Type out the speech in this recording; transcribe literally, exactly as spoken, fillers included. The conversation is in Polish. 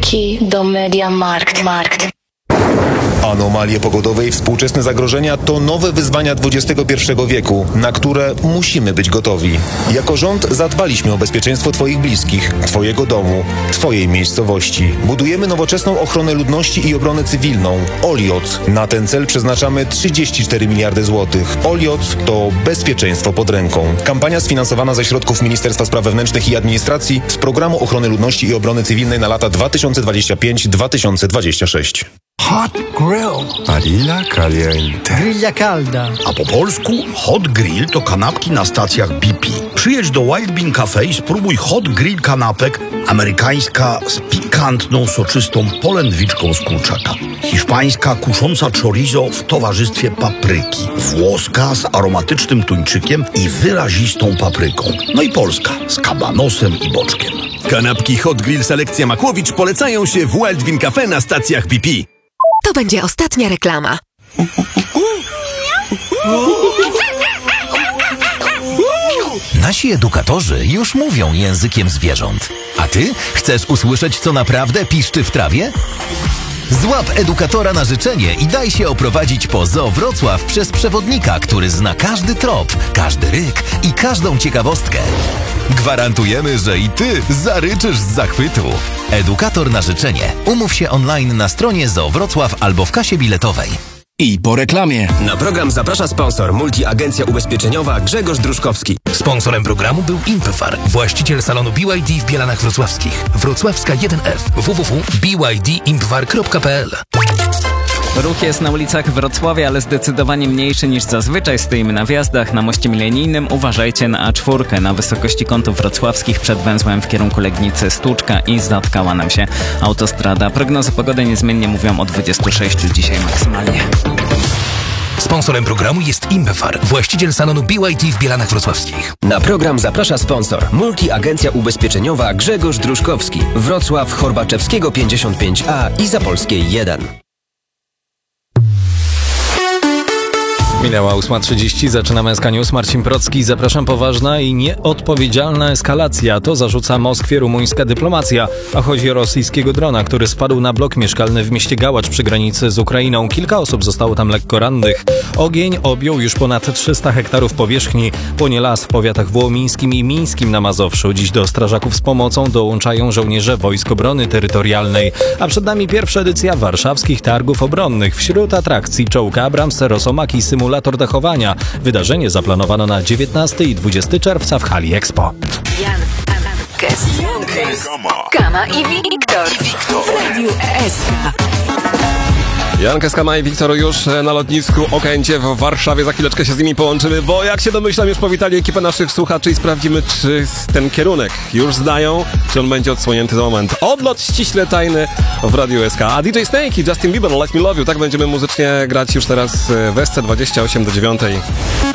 Ścieżki do Mediamarkt. Markt. Anomalie pogodowe i współczesne zagrożenia to nowe wyzwania dwudziestego pierwszego wieku, na które musimy być gotowi. Jako rząd zadbaliśmy o bezpieczeństwo Twoich bliskich, Twojego domu, Twojej miejscowości. Budujemy nowoczesną ochronę ludności i obronę cywilną. Olioc. Na ten cel przeznaczamy trzydzieści cztery miliardy złotych. Olioc to bezpieczeństwo pod ręką. Kampania sfinansowana ze środków Ministerstwa Spraw Wewnętrznych i Administracji z Programu Ochrony Ludności i Obrony Cywilnej na lata dwa tysiące dwudziesty piąty do dwa tysiące dwudziestego szóstego. Hot grill. Parilla caliente. Grilla calda. A po polsku hot grill to kanapki na stacjach B P. Przyjedź do Wild Bean Cafe i spróbuj hot grill kanapek amerykańska z pikantną, soczystą polędwiczką z kurczaka. Hiszpańska kusząca chorizo w towarzystwie papryki. Włoska z aromatycznym tuńczykiem i wyrazistą papryką. No i polska z kabanosem i boczkiem. Kanapki Hot Grill Selekcja Makłowicz polecają się w Wild Bean Cafe na stacjach B P. To będzie ostatnia reklama. Nasi edukatorzy już mówią językiem zwierząt. A ty chcesz usłyszeć, co naprawdę piszczy w trawie? Złap edukatora na życzenie i daj się oprowadzić po Zoo Wrocław przez przewodnika, który zna każdy trop, każdy ryk i każdą ciekawostkę. Gwarantujemy, że i ty zaryczysz z zachwytu. Edukator na życzenie. Umów się online na stronie Zoo Wrocław albo w kasie biletowej. I po reklamie. Na program zaprasza sponsor Multiagencja Ubezpieczeniowa Grzegorz Druszkowski. Sponsorem programu był Impefar, właściciel salonu B Y D w Bielanach Wrocławskich. Wrocławska jeden F. w w w kropka b y d impfar kropka p l. Ruch jest na ulicach Wrocławia, ale zdecydowanie mniejszy niż zazwyczaj. Stoimy na wjazdach. Na moście milenijnym uważajcie na A cztery. Na wysokości kątów wrocławskich przed węzłem w kierunku Legnicy Stuczka i zatkała nam się autostrada. Prognozy pogody niezmiennie mówią o dwudziestu sześciu dzisiaj maksymalnie. Sponsorem programu jest Impefar, właściciel salonu B Y D w Bielanach Wrocławskich. Na program zaprasza sponsor Multiagencja Ubezpieczeniowa Grzegorz Druszkowski. Wrocław, Chorbaczewskiego pięćdziesiąt pięć A i Zapolskiej jeden. Minęła ósma trzydzieści, zaczynamy S K News. Marcin Procki. Zapraszam. Poważna i nieodpowiedzialna eskalacja. To zarzuca Moskwie rumuńska dyplomacja. A chodzi o rosyjskiego drona, który spadł na blok mieszkalny w mieście Gałacz przy granicy z Ukrainą. Kilka osób zostało tam lekko rannych. Ogień objął już ponad trzysta hektarów powierzchni. Płonie las w powiatach wołomińskim i mińskim na Mazowszu. Dziś do strażaków z pomocą dołączają żołnierze Wojsk Obrony Terytorialnej. A przed nami pierwsza edycja warszawskich targów obronnych. Wśród atrakcji czołg Abrams, Rosomach i symulator dachowania. Wydarzenie zaplanowano na dziewiętnastego i dwudziestego czerwca w hali Expo. Jan, Kes, Kama i Wiktor w Radiu S K. Janka Skama i Wiktor już na lotnisku Okęcie w Warszawie. Za chwileczkę się z nimi połączymy, bo jak się domyślam, już powitali ekipę naszych słuchaczy i sprawdzimy, czy ten kierunek już znają, czy on będzie odsłonięty za moment. Odlot ściśle tajny w Radiu S K. A D J Snake i Justin Bieber, Let Me Love You. Tak będziemy muzycznie grać już teraz w S C dwadzieścia osiem do dziewiątej.